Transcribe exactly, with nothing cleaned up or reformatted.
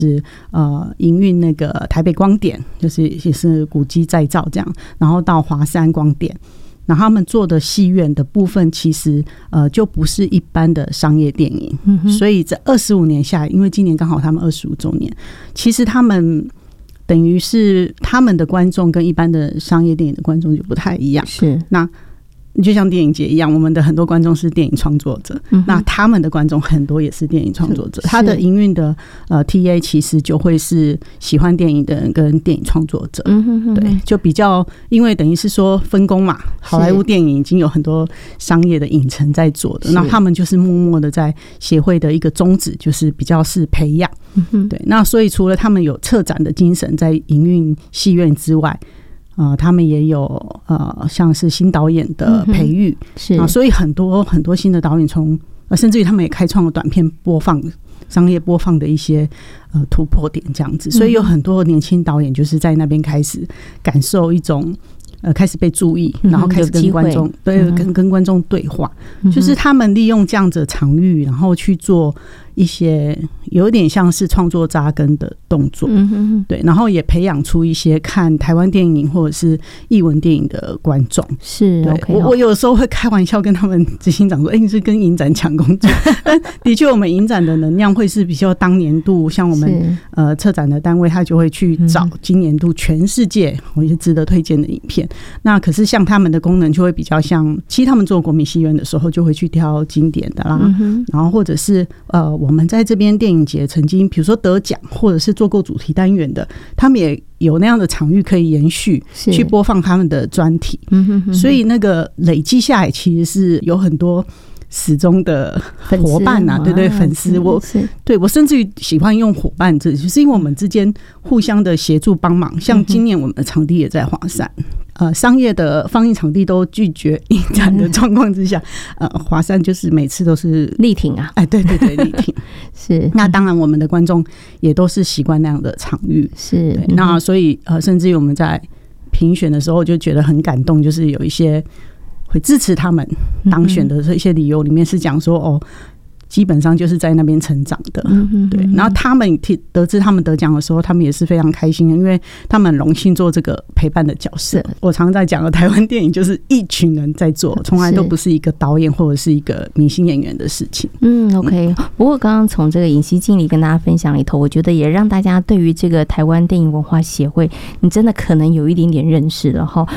是呃营运那个台北光点，就是也是古迹再造这样，然后到华山光点。然后他们做的戏院的部分其实呃就不是一般的商业电影，嗯、所以这二十五年下来，因为今年刚好他们二十五周年，其实他们等于是他们的观众跟一般的商业电影的观众就不太一样。 是那就像电影节一样，我们的很多观众是电影创作者，嗯、那他们的观众很多也是电影创作者。他的营运的呃 T A 其实就会是喜欢电影的人跟电影创作者，嗯、哼哼对，就比较因为等于是说分工嘛，好莱坞电影已经有很多商业的影城在做的，那他们就是默默的在协会的一个宗旨，就是比较是培养，嗯、对。那所以除了他们有策展的精神在营运戏院之外，呃，他们也有呃，像是新导演的培育，嗯、是啊，所以很多很多新的导演从呃，甚至于他们也开创了短片播放、商业播放的一些呃突破点，这样子，所以有很多年轻导演就是在那边开始感受一种呃，开始被注意，然后开始跟观众、嗯、对、嗯、跟跟观众对话，嗯、就是他们利用这样子的场域，然后去做一些有点像是创作扎根的动作，嗯哼哼对，然后也培养出一些看台湾电影或者是艺文电影的观众。 是， 对 okay, 我我有时候会开玩笑跟他们执行长说：“哎、欸，你是跟影展抢工作。”但的确，我们影展的能量会是比较当年度，像我们呃策展的单位，他就会去找今年度全世界一些值得推荐的影片。那可是像他们的功能就会比较像，其实他们做国民戏院的时候就会去挑经典的啦，嗯、然后或者是呃我们在这边电影节曾经比如说得奖或者是做过主题单元的，他们也有那样的场域可以延续去播放他们的专题，嗯、所以那个累积下来其实是有很多始终的伙伴啊，对对，粉丝，我对我甚至于喜欢用伙伴，这就是因为我们之间互相的协助帮忙。像今年我们的场地也在华山，呃，商业的放映场地都拒绝影展的状况之下，呃，华山就是每次都是力挺啊， 哎，对对对，力挺是。 那当然，我们的观众也都是习惯那样的场域， 是。 对，那所以呃，甚至于我们在评选的时候就觉得很感动，就是有一些会支持他们当选的一些理由里面是讲说，哦，基本上就是在那边成长的，对。然后他们得知他们得奖的时候，他们也是非常开心的，因为他们很荣幸做这个陪伴的角色。我常在讲的台湾电影就是一群人在做，从来都不是一个导演或者是一个明星演员的事情。 嗯 ，OK。不过刚刚从这个影溪经理跟大家分享里头，我觉得也让大家对于这个台湾电影文化协会，你真的可能有一点点认识了哈。